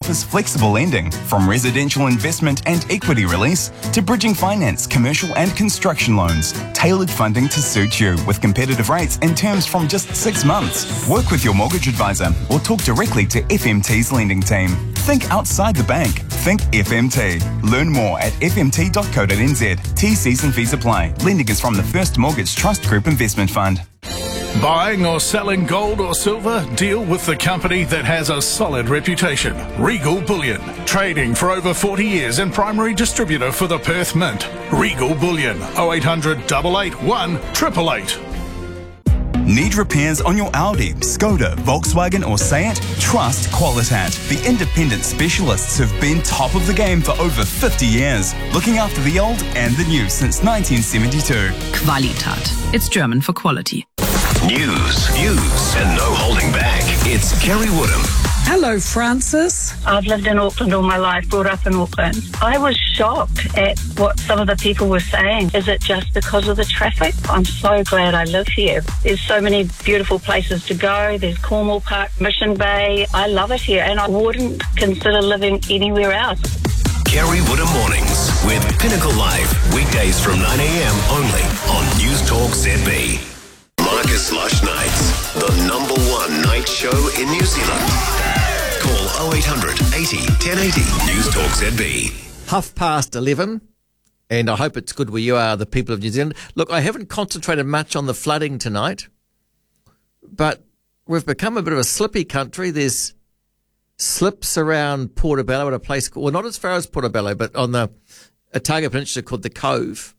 offers flexible lending, from residential investment and equity release to bridging finance, commercial and construction loans. Tailored funding to suit you with competitive rates and terms from just 6 months. Work with your mortgage advisor or talk directly to FMT's lending team. Think outside the bank. Think FMT. Learn more at fmt.co.nz. T's and fees apply. Lending is from the First Mortgage Trust Group Investment Fund. Buying or selling gold or silver? Deal with the company that has a solid reputation. Regal Bullion. Trading for over 40 years and primary distributor for the Perth Mint. Regal Bullion. 0800 881 888. Need repairs on your Audi, Skoda, Volkswagen or Seat? Trust Qualitat, the independent specialists who've been top of the game for over 50 years, looking after the old and the new since 1972. Qualitat. It's German for quality. News, views, and no holding back. It's Kerry Woodham. Hello, Francis. I've lived in Auckland all my life, brought up in Auckland. I was shocked at what some of the people were saying. Is it just because of the traffic? I'm so glad I live here. There's so many beautiful places to go. There's Cornwall Park, Mission Bay. I love it here, and I wouldn't consider living anywhere else. Kerry Woodham Mornings with Pinnacle Live. Weekdays from 9 a.m. only on News Talk ZB. Marcus Lush Nights, the #1 night show in New Zealand. Call 0800 80 1080 News Talk ZB. 11:30, and I hope it's good where you are, the people of New Zealand. Look, I haven't concentrated much on the flooding tonight, but we've become a bit of a slippy country. There's slips around Portobello at a place called, well, not as far as Portobello, but on the Otago Peninsula called the Cove.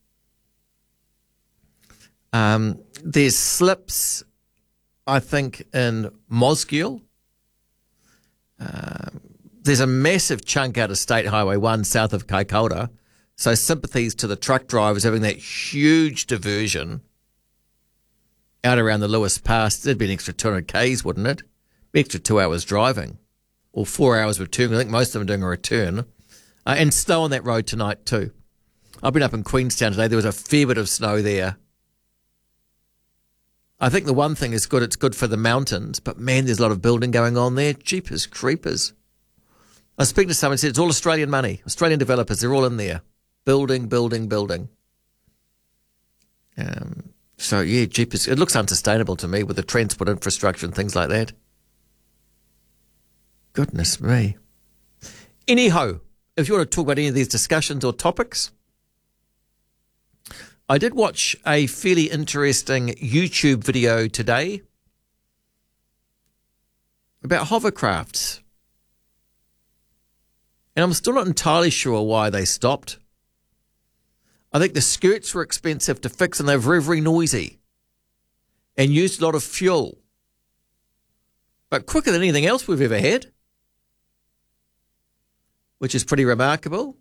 There's slips, I think, in Mosgiel. There's a massive chunk out of State Highway 1 south of Kaikoura. So sympathies to the truck drivers having that huge diversion out around the Lewis Pass. There'd be an extra 200 Ks, wouldn't it? Be extra 2 hours driving or 4 hours return. I think most of them are doing a return. And snow on that road tonight too. I've been up in Queenstown today. There was a fair bit of snow there. I think the one thing is good, it's good for the mountains, but man, there's a lot of building going on there. Jeepers creepers. I was speaking to someone who said it's all Australian money, Australian developers, they're all in there. Building. So, yeah, jeepers. It looks unsustainable to me with the transport infrastructure and things like that. Goodness me. Anyhow, if you want to talk about any of these discussions or topics, I did watch a fairly interesting YouTube video today about hovercrafts. And I'm still not entirely sure why they stopped. I think the skirts were expensive to fix and they're very, very noisy and used a lot of fuel. But quicker than anything else we've ever had, which is pretty remarkable.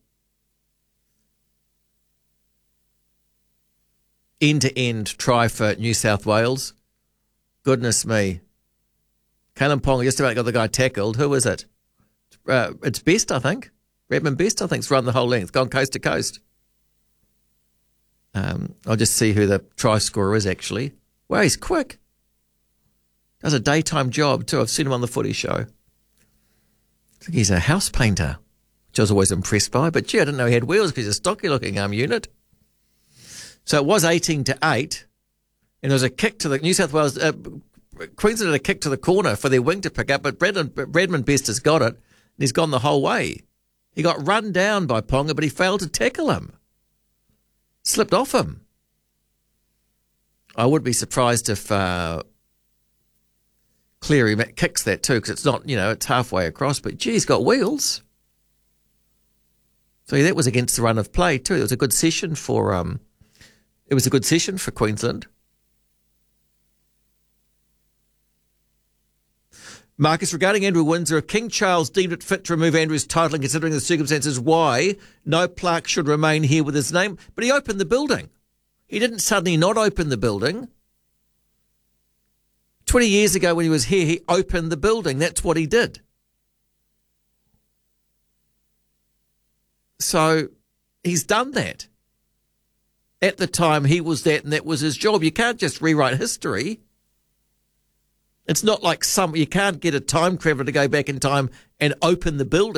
End-to-end try for New South Wales. Goodness me. Kalimpong just about got the guy tackled. Who is it? It's Best, I think. Redmond Best, I think, has run the whole length, gone coast to coast. I'll just see who the try scorer is, actually. Wow, he's quick. Does a daytime job, too. I've seen him on the footy show. I think he's a house painter, which I was always impressed by. But, gee, I didn't know he had wheels because he's a stocky-looking unit. So it was 18-8, and there was a kick to the New South Wales. Queensland had a kick to the corner for their wing to pick up, but Redmond Best has got it, and he's gone the whole way. He got run down by Ponga, but he failed to tackle him. Slipped off him. I would be surprised if Cleary kicks that too, because it's not, it's halfway across, but gee, he's got wheels. So that was against the run of play too. It was a good session for Queensland. Marcus, regarding Andrew Windsor, King Charles deemed it fit to remove Andrew's title and considering the circumstances why no plaque should remain here with his name. But he opened the building. He didn't suddenly not open the building. 20 years ago when he was here, he opened the building. That's what he did. So he's done that. At the time, he was that and that was his job. You can't just rewrite history. It's not like you can't get a time traveller to go back in time and open the building.